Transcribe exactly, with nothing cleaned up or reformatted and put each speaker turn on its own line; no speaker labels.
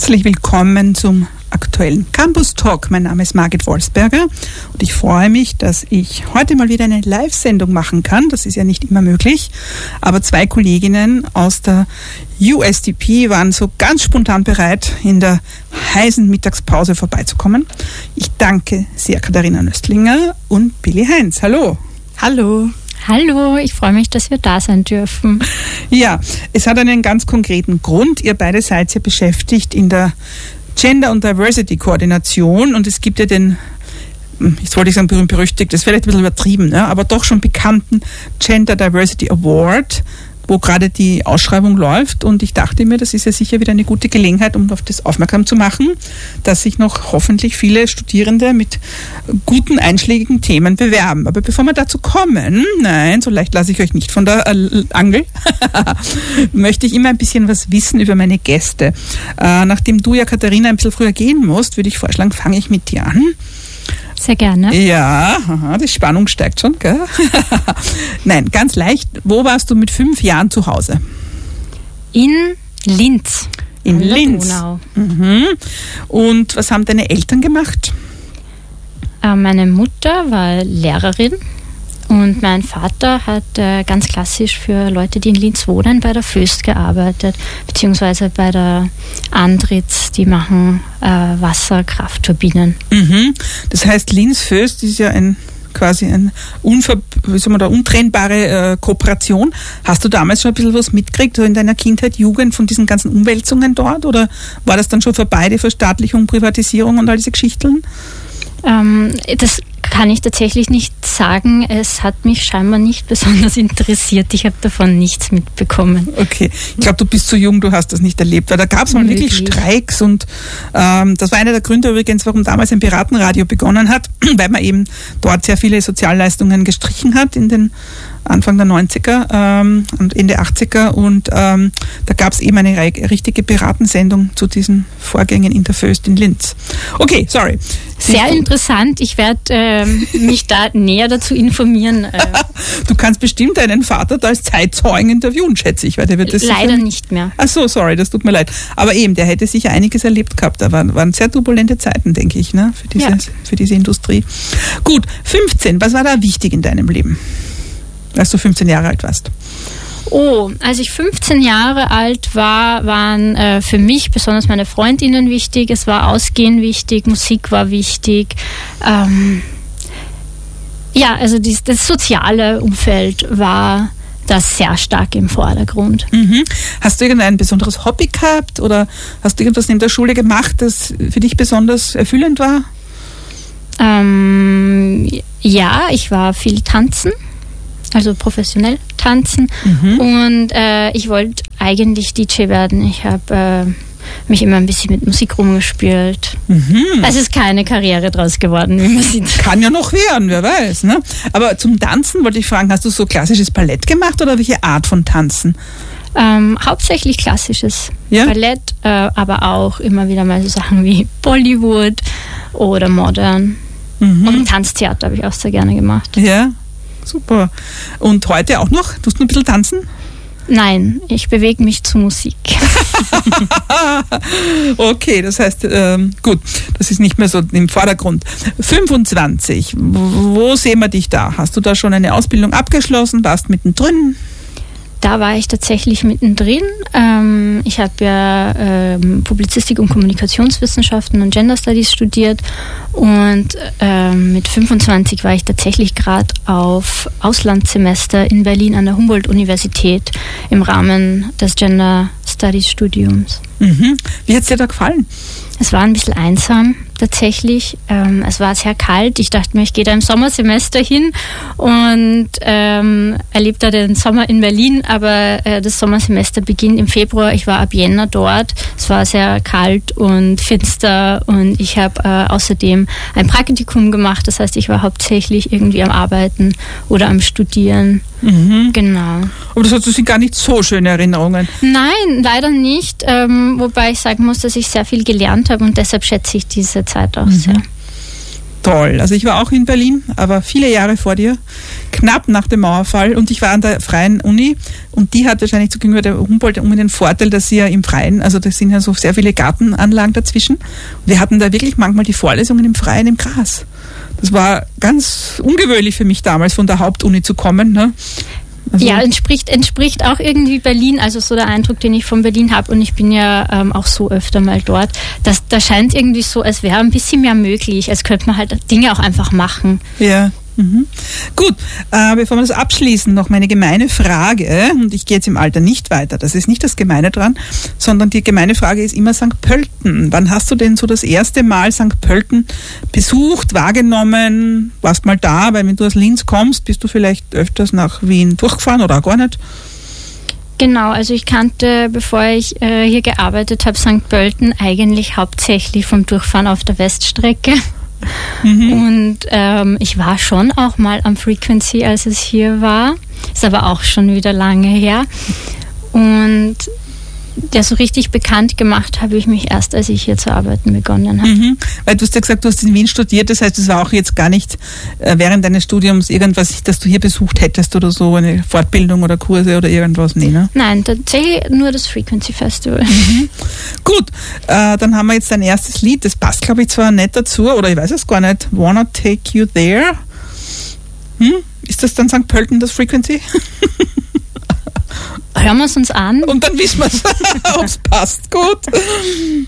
Herzlich willkommen zum aktuellen Campus Talk. Mein Name ist Margit Wolfsberger und ich freue mich, dass ich heute mal wieder eine Live-Sendung machen kann. Das ist ja nicht immer möglich, aber zwei Kolleginnen aus der U S D P waren so ganz spontan bereit, in der heißen Mittagspause vorbeizukommen. Ich danke sehr Katharina Nöstlinger und Billy Heinz. Hallo.
Hallo. Hallo, ich freue mich, dass wir da sein dürfen.
Ja, es hat einen ganz konkreten Grund. Ihr beide seid ja beschäftigt in der Gender- und Diversity-Koordination und es gibt ja den, jetzt wollte ich sagen berühmt-berüchtigt, das ist vielleicht ein bisschen übertrieben, ja, aber doch schon bekannten Gender Diversity Award, wo gerade die Ausschreibung läuft und ich dachte mir, das ist ja sicher wieder eine gute Gelegenheit, um auf das aufmerksam zu machen, dass sich noch hoffentlich viele Studierende mit guten, einschlägigen Themen bewerben. Aber bevor wir dazu kommen, nein, so leicht lasse ich euch nicht von der äh, Angel, möchte ich immer ein bisschen was wissen über meine Gäste. Äh, nachdem du ja, Katharina, ein bisschen früher gehen musst, würde ich vorschlagen, fange ich mit dir an.
Sehr gerne.
Ja, aha, die Spannung steigt schon, gell? Nein, ganz leicht. Wo warst du mit fünf Jahren zu Hause?
In Linz.
In Linz. Donau. Mhm. Und was haben deine Eltern gemacht?
Äh, meine Mutter war Lehrerin und mein Vater hat äh, ganz klassisch für Leute, die in Linz wohnen, bei der Föst gearbeitet, beziehungsweise bei der Andritz, die machen äh, Wasserkraftturbinen.
Mhm. Das heißt, Linz-Föst ist ja ein quasi eine unver, wie soll man da, untrennbare äh, Kooperation. Hast du damals schon ein bisschen was mitgekriegt, so in deiner Kindheit, Jugend, von diesen ganzen Umwälzungen dort? Oder war das dann schon vorbei, die Verstaatlichung, Privatisierung und all diese Geschichten?
Ähm, das kann ich tatsächlich nicht sagen. Es hat mich scheinbar nicht besonders interessiert. Ich habe davon nichts mitbekommen.
Okay, ich glaube, du bist zu jung, du hast das nicht erlebt, weil da gab es mal wirklich Streiks und ähm, das war einer der Gründe übrigens, warum damals ein Piratenradio begonnen hat, weil man eben dort sehr viele Sozialleistungen gestrichen hat in den Anfang der neunziger ähm, und Ende achtziger und ähm, da gab es eben eine richtige Piratensendung zu diesen Vorgängen in der Föst in Linz. Okay, sorry.
Sehr interessant. Ich werde ähm, mich da näher dazu informieren. Äh.
Du kannst bestimmt deinen Vater da als Zeitzeugen interviewen, schätze ich. Weil der wird das
Leider
sicher...
nicht mehr.
Ach so, sorry, das tut mir leid. Aber eben, der hätte sicher einiges erlebt gehabt. Da waren, waren sehr turbulente Zeiten, denke ich, ne, für diese, ja. für diese Industrie. Gut, fünfzehn, was war da wichtig in deinem Leben, als du fünfzehn Jahre alt warst?
Oh, als ich fünfzehn Jahre alt war, waren äh, für mich besonders meine Freundinnen wichtig. Es war Ausgehen wichtig, Musik war wichtig. Ähm, ja, also dies, das soziale Umfeld war das sehr stark im Vordergrund.
Mhm. Hast du irgendein besonderes Hobby gehabt oder hast du irgendwas in der Schule gemacht, das für dich besonders erfüllend war?
Ähm, ja, ich war viel tanzen. Also professionell tanzen mhm. und äh, ich wollte eigentlich D J werden. Ich habe äh, mich immer ein bisschen mit Musik rumgespielt. Mhm. Es ist keine Karriere draus geworden, wie man sieht.
Kann ja noch werden, wer weiß. Ne? Aber zum Tanzen wollte ich fragen, hast du so klassisches Ballett gemacht oder welche Art von Tanzen?
Ähm, hauptsächlich klassisches
ja?
Ballett, äh, aber auch immer wieder mal so Sachen wie Bollywood oder Modern. Mhm. Und Tanztheater habe ich auch sehr gerne gemacht.
Ja. Super. Und heute auch noch? Tust du ein bisschen tanzen?
Nein, ich bewege mich zu Musik.
Okay, das heißt, ähm, gut, das ist nicht mehr so im Vordergrund. fünfundzwanzig, wo sehen wir dich da? Hast du da schon eine Ausbildung abgeschlossen? Warst mittendrin?
Da war ich tatsächlich mittendrin. Ähm, ich habe ja ähm, Publizistik und Kommunikationswissenschaften und Gender Studies studiert und ähm, mit fünfundzwanzig war ich tatsächlich gerade auf Auslandssemester in Berlin an der Humboldt-Universität im Rahmen des Gender Studies Studiums.
Mhm. Wie hat es dir da gefallen?
Es war ein bisschen einsam tatsächlich. Ähm, es war sehr kalt. Ich dachte mir, ich gehe da im Sommersemester hin und ähm, erlebe da den Sommer in Berlin, aber äh, das Sommersemester beginnt im Februar. Ich war ab Jänner dort. Es war sehr kalt und finster und ich habe äh, außerdem ein Praktikum gemacht. Das heißt, ich war hauptsächlich irgendwie am Arbeiten oder am Studieren. Mhm. Genau.
Aber das heißt, das sind gar nicht so schöne Erinnerungen.
Nein, leider nicht. Ähm, wobei ich sagen muss, dass ich sehr viel gelernt habe und deshalb schätze ich diese Zeit auch mhm. sehr.
toll. Also ich war auch in Berlin, aber viele Jahre vor dir, knapp nach dem Mauerfall, und ich war an der Freien Uni, und die hat wahrscheinlich so gegenüber der Humboldt-Uni den Vorteil, dass sie ja im Freien, also da sind ja so sehr viele Gartenanlagen dazwischen, und wir hatten da wirklich manchmal die Vorlesungen im Freien im Gras. Das war ganz ungewöhnlich für mich damals, von der Hauptuni zu kommen, ne? Also
ja, entspricht, entspricht auch irgendwie Berlin, also so der Eindruck, den ich von Berlin habe, und ich bin ja ähm, auch so öfter mal dort. Das, da scheint irgendwie so, als wäre ein bisschen mehr möglich, als könnte man halt Dinge auch einfach machen.
Ja. Mhm. Gut, äh, bevor wir das abschließen, noch meine gemeine Frage, und ich gehe jetzt im Alter nicht weiter, das ist nicht das Gemeine dran, sondern die gemeine Frage ist immer Sankt Pölten. Wann hast du denn so das erste Mal Sankt Pölten besucht, wahrgenommen, warst mal da, weil wenn du aus Linz kommst, bist du vielleicht öfters nach Wien durchgefahren oder auch gar nicht?
Genau, also ich kannte, bevor ich äh, hier gearbeitet habe, Sankt Pölten eigentlich hauptsächlich vom Durchfahren auf der Weststrecke. Mhm. Und ähm, ich war schon auch mal am Frequency, als es hier war. Ist aber auch schon wieder lange her. Und ja, so richtig bekannt gemacht habe ich mich erst, als ich hier zu arbeiten begonnen habe.
Mhm. Weil du hast ja gesagt, du hast in Wien studiert, das heißt, es war auch jetzt gar nicht äh, während deines Studiums irgendwas, das du hier besucht hättest oder so, eine Fortbildung oder Kurse oder irgendwas, nee, ne?
Nein, tatsächlich nur das Frequency Festival.
Mhm. Gut, äh, dann haben wir jetzt dein erstes Lied, das passt, glaube ich, zwar nicht dazu, oder ich weiß es gar nicht, Wanna Take You There? Hm? Ist das dann Sankt Pölten, das Frequency?
Hören wir es uns an.
Und dann wissen wir es, ob es passt. Gut.